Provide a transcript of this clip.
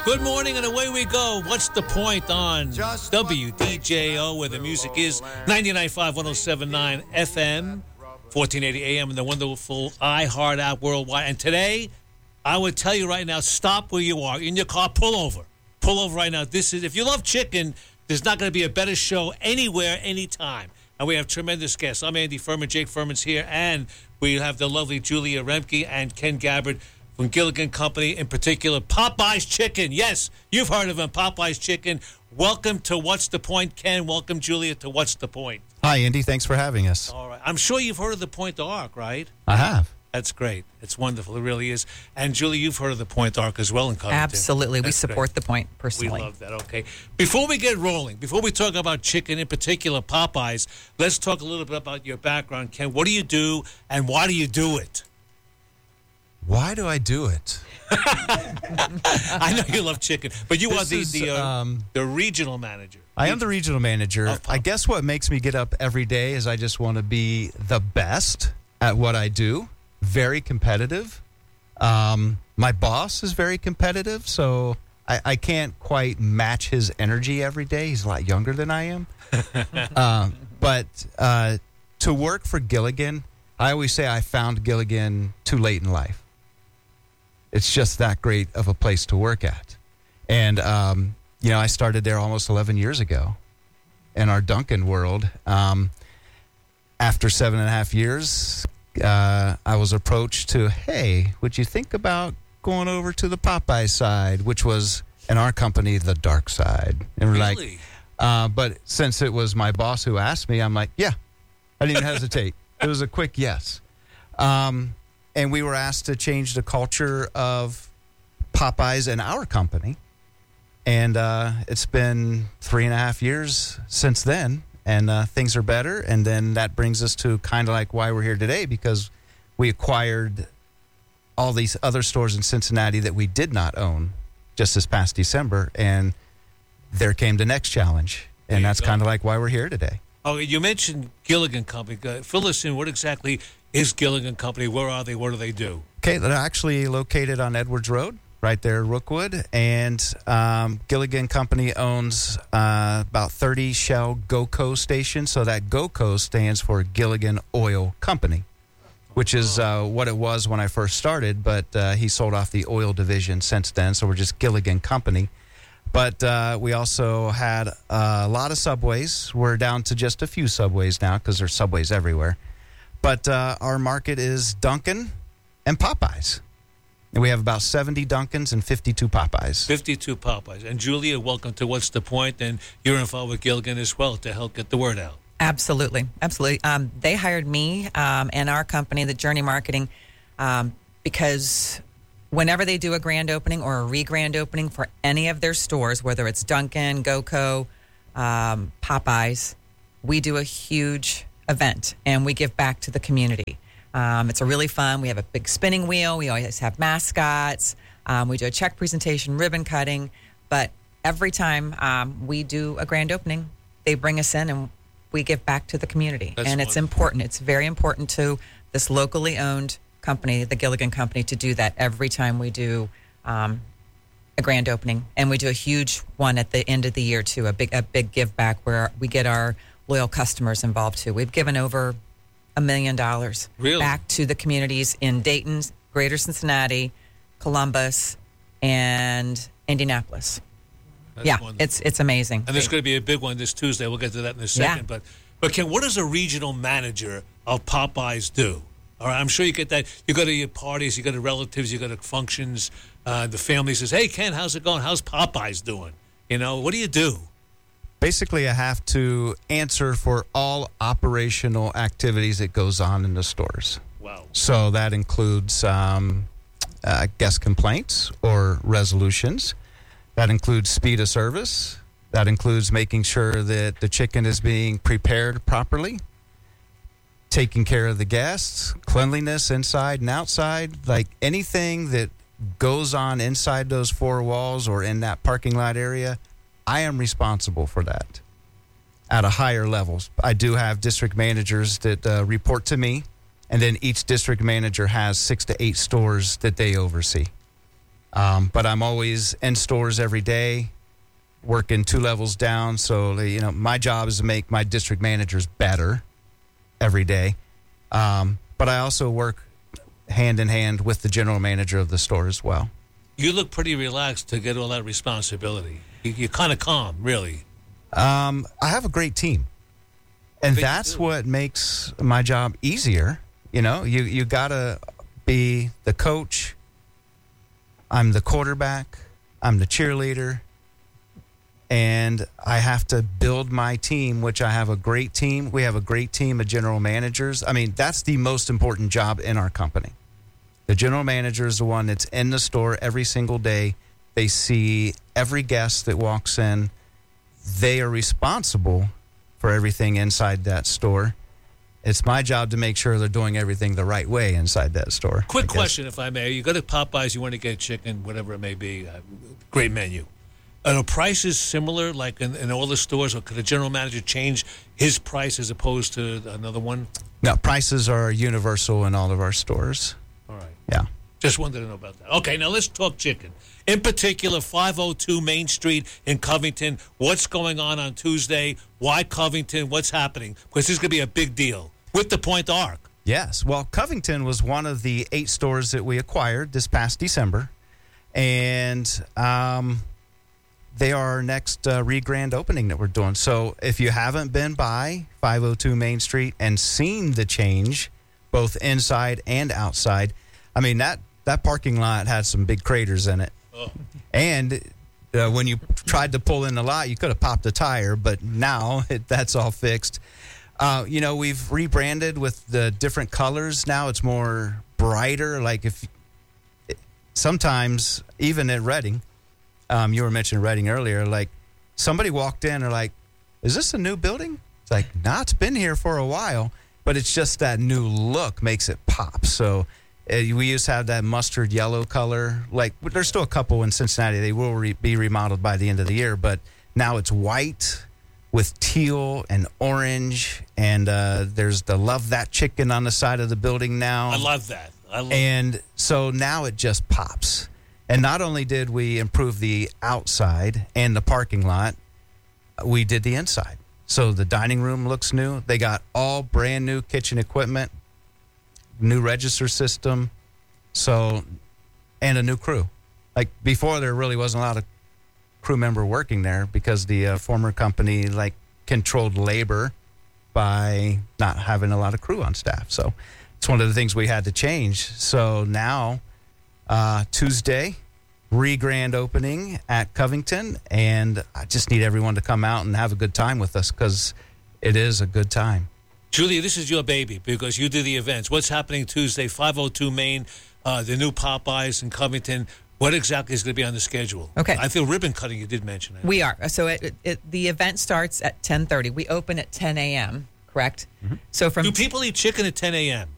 Good morning, and away we go. What's the point on WDJO, where the music is 99.5, 107.9 FM, 1480 AM, and the wonderful iHeart app worldwide. And today, I would tell you right now, stop where you are. In your car, pull over. Pull over right now. This is, if you love chicken, there's not going to be a better show anywhere, anytime. And we have tremendous guests. I'm Andy Furman. Jake Furman's here. And we have the lovely Julia Remke and Ken Gabbard from Gilligan Company, in particular, Popeye's Chicken. Yes, you've heard of him, Popeye's Chicken. Welcome to What's the Point, Ken. Welcome, Julia, to What's the Point. Hi, Andy. Thanks for having us. All right. I'm sure you've heard of the Point Arc, right? I have. That's great. It's wonderful. It really is. And, Julie, you've heard of the Point Arc as well in Covington. Absolutely. That's we support great. the Point personally. We love that. Okay. Before we get rolling, before we talk about chicken, in particular Popeyes, let's talk a little bit about your background, Ken. What do you do, and why do you do it? Why do I do it? I know you love chicken, but you are the regional manager. I am the regional manager. I guess what makes me get up every day is I just want to be the best at what I do. Very competitive. My boss is very competitive, so I can't quite match his energy every day. He's a lot younger than I am. But to work for Gilligan, I always say I found Gilligan too late in life. It's just that great of a place to work at. And, I started there almost 11 years ago in our Dunkin' world. After 7.5 years, I was approached to, hey, would you think about going over to the Popeye side, which was, in our company, the dark side. And we're really? But since it was my boss who asked me, I'm like, yeah. I didn't even hesitate. It was a quick yes. And we were asked to change the culture of Popeyes in our company. And it's been 3.5 years since then, and things are better. And then that brings us to kind of like why we're here today, because we acquired all these other stores in Cincinnati that we did not own just this past December. And there came the next challenge. And that's kind of like why we're here today. Oh, you mentioned Gilligan Company. Fill us in. What exactly is Gilligan Company? Where are they? What do they do? Okay, they're actually located on Edwards Road, right there in Rookwood. And Gilligan Company owns about 30 Shell GOCO stations. So that GOCO stands for Gilligan Oil Company, which is what it was when I first started. But he sold off the oil division since then. So we're just Gilligan Company. But we also had a lot of Subways. We're down to just a few Subways now because there's Subways everywhere. But our market is Dunkin' and Popeyes. And we have about 70 Dunkins and 52 Popeyes. 52 Popeyes. And Julia, welcome to What's the Point? And you're involved with Gilligan as well to help get the word out. Absolutely. Absolutely. They hired me and our company, the Journey Marketing, because whenever they do a grand opening or a re-grand opening for any of their stores, whether it's Dunkin', GOCO, Popeyes, we do a huge event and we give back to the community. It's a really fun. We have a big spinning wheel. We always have mascots. We do a check presentation, ribbon cutting. But every time we do a grand opening, they bring us in and we give back to the community. That's and it's important. It's very important to this locally owned company, the Gilligan Company, to do that every time we do a grand opening. And we do a huge one at the end of the year, too, a big give back where we get our loyal customers involved, too. We've given over $1 million back to the communities in Dayton, Greater Cincinnati, Columbus, and Indianapolis. That's wonderful. It's amazing. And there's going to be a big one this Tuesday. We'll get to that in a second. Yeah. But Ken, what does a regional manager of Popeyes do? All right, I'm sure you get that. You go to your parties, you go to relatives, you go to functions. The family says, hey, Ken, how's it going? How's Popeyes doing? What do you do? Basically, I have to answer for all operational activities that goes on in the stores. Wow. So that includes guest complaints or resolutions. That includes speed of service. That includes making sure that the chicken is being prepared properly, taking care of the guests, cleanliness inside and outside, like anything that goes on inside those four walls or in that parking lot area, I am responsible for that at a higher level. I do have district managers that report to me, and then each district manager has 6 to 8 stores that they oversee. But I'm always in stores every day, working 2 levels down. So, my job is to make my district managers better every day. But I also work hand in hand with the general manager of the store as well. You look pretty relaxed to get all that responsibility. You're kind of calm, really. I have a great team. And that's what makes my job easier. You got to be the coach. I'm the quarterback. I'm the cheerleader. And I have to build my team, which I have a great team. We have a great team of general managers. I mean, that's the most important job in our company. The general manager is the one that's in the store every single day. They see every guest that walks in. They are responsible for everything inside that store. It's my job to make sure they're doing everything the right way inside that store. Quick question, if I may. You go to Popeyes, you want to get chicken, whatever it may be. Great menu. Are the prices similar, like in all the stores, or could a general manager change his price as opposed to another one? No, prices are universal in all of our stores. All right. Yeah. Just wanted to know about that. Okay, now let's talk chicken. In particular, 502 Main Street in Covington. What's going on Tuesday? Why Covington? What's happening? Because this is going to be a big deal with the Point Arc. Yes. Well, Covington was one of the 8 stores that we acquired this past December. And they are our next re-grand opening that we're doing. So if you haven't been by 502 Main Street and seen the change, both inside and outside, I mean, that parking lot had some big craters in it. Oh. And when you tried to pull in the lot, you could have popped a tire, but now that's all fixed. We've rebranded with the different colors. Now it's more brighter. Like sometimes, even at Reading, you were mentioning Reading earlier, like somebody walked in and like, is this a new building? It's like, nah, it's been here for a while, but it's just that new look makes it pop. So we used to have that mustard yellow color. Like, there's still a couple in Cincinnati. They will be remodeled by the end of the year, but now it's white with teal and orange, and there's the Love That Chicken on the side of the building now. I love that. And so now it just pops. And not only did we improve the outside and the parking lot, we did the inside. So the dining room looks new. They got all brand new kitchen equipment, new register system, and a new crew. Like before, there really wasn't a lot of crew member working there because the former company controlled labor by not having a lot of crew on staff. So it's one of the things we had to change. So now Tuesday, re-grand opening at Covington, and I just need everyone to come out and have a good time with us because it is a good time. Julia, this is your baby because you do the events. What's happening Tuesday, 502 Main, the new Popeyes in Covington? What exactly is going to be on the schedule? Okay. I feel ribbon cutting, you did mention it. We are. So the event starts at 10:30. We open at 10 a.m., correct? Mm-hmm. So do people eat chicken at 10 a.m.?